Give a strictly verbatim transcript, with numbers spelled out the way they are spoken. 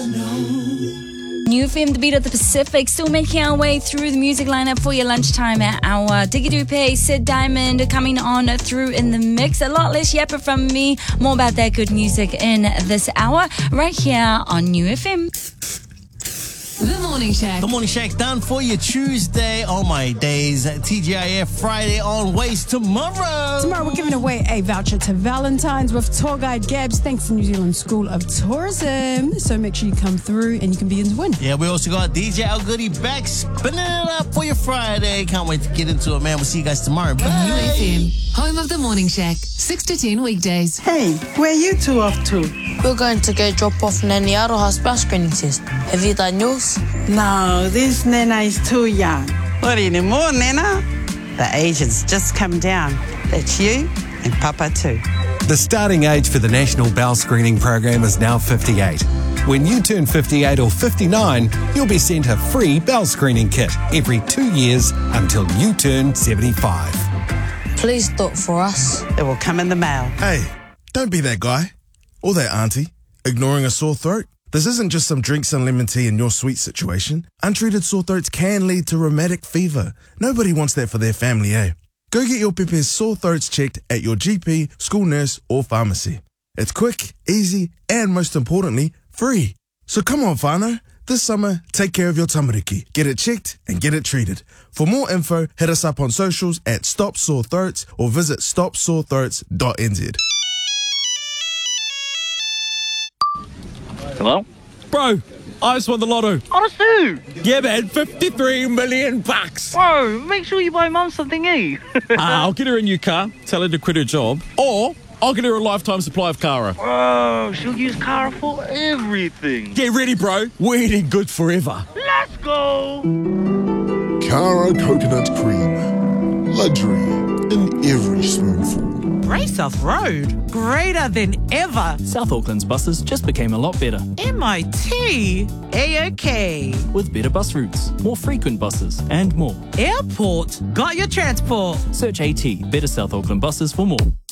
New F M, the beat of the Pacific, still making our way through the music lineup for your lunchtime hour. Diggy Dupe, Sid Diamond coming on through in the mix. A lot less yapper from me. More about that good music in this hour, right here on New F M. The Morning Shack. The Morning Shack done for you Tuesday on my days. T G I F Friday on Ways tomorrow. Tomorrow we're giving away a voucher to Valentine's with tour guide Gabs, thanks to New Zealand School of Tourism. So make sure you come through and you can be in to win. Yeah, we also got D J Al Goody back spinning it up for your Friday. Can't wait to get into it, man. We'll see you guys tomorrow. Bye. New F M, home of the Morning Shack, six to ten weekdays. Hey, where you two off to? We're going to go drop off Nanny Aroha's bus screening test. Have you done yours? No, this Nana is too young. Not anymore, Nana. The age has just come down. That's you and Papa too. The starting age for the National Bowel Screening Program is now fifty-eight. When you turn fifty-eight or fifty-nine, you'll be sent a free bowel screening kit every two years until you turn seventy-five. Please do it for us. It will come in the mail. Hey, don't be that guy or that auntie ignoring a sore throat. This isn't just some drinks and lemon tea in your sweet situation. Untreated sore throats can lead to rheumatic fever. Nobody wants that for their family, eh? Go get your Pepe's sore throats checked at your G P, school nurse, or pharmacy. It's quick, easy, and most importantly, free. So come on, whānau. This summer, take care of your tamariki. Get it checked and get it treated. For more info, hit us up on socials at Stop Sore Throats or visit stop sore throats dot n z. Hello? Bro, I just won the lotto. Honestly? Yeah, man, fifty-three million bucks. Bro, make sure you buy Mum something, eh? uh, I'll get her a new car, tell her to quit her job, or I'll get her a lifetime supply of Cara. Bro, she'll use Cara for everything. Get ready, bro. We're eating good forever. Let's go! Cara Coconut Cream. Luxury in every spoonful. Braesouth Road, greater than ever. South Auckland's buses just became a lot better. M I T, A-OK. With better bus routes, more frequent buses, and more. Airport, got your transport. Search AT, Better South Auckland Buses for more.